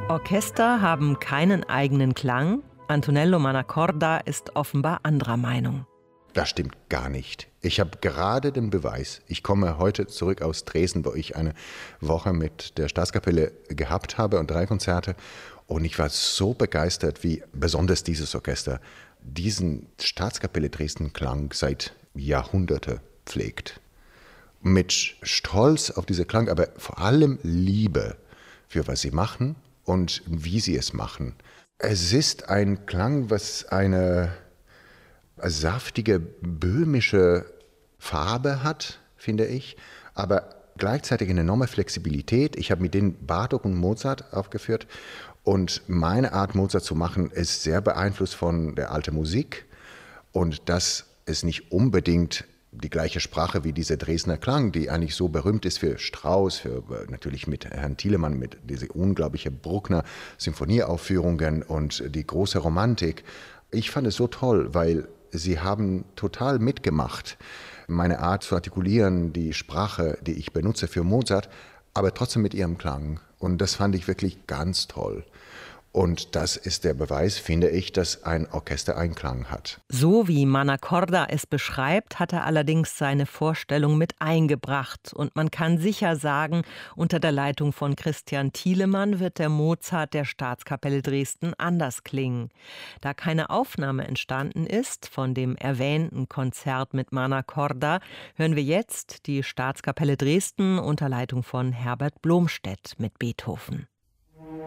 Orchester haben keinen eigenen Klang. Antonello Manacorda ist offenbar anderer Meinung. Das stimmt gar nicht. Ich habe gerade den Beweis. Ich komme heute zurück aus Dresden, wo ich eine Woche mit der Staatskapelle gehabt habe und 3 Konzerte. Und ich war so begeistert, wie besonders dieses Orchester diesen Staatskapelle Dresden-Klang seit Jahrhunderten pflegt. Mit Stolz auf diesen Klang, aber vor allem Liebe für was sie machen und wie sie es machen. Es ist ein Klang, was eine saftige, böhmische Farbe hat, finde ich, aber gleichzeitig eine enorme Flexibilität. Ich habe mit denen Bartók und Mozart aufgeführt und meine Art, Mozart zu machen, ist sehr beeinflusst von der alten Musik und das ist nicht unbedingt die gleiche Sprache wie dieser Dresdner Klang, die eigentlich so berühmt ist für Strauss, für natürlich mit Herrn Thielemann, mit diese unglaubliche Bruckner Sinfonieaufführungen und die große Romantik. Ich fand es so toll, weil sie haben total mitgemacht, meine Art zu artikulieren, die Sprache, die ich benutze für Mozart, aber trotzdem mit ihrem Klang. Und das fand ich wirklich ganz toll. Und das ist der Beweis, finde ich, dass ein Orchester einen Klang hat. So wie Manacorda es beschreibt, hat er allerdings seine Vorstellung mit eingebracht. Und man kann sicher sagen, unter der Leitung von Christian Thielemann wird der Mozart der Staatskapelle Dresden anders klingen. Da keine Aufnahme entstanden ist von dem erwähnten Konzert mit Manacorda, hören wir jetzt die Staatskapelle Dresden unter Leitung von Herbert Blomstedt mit Beethoven.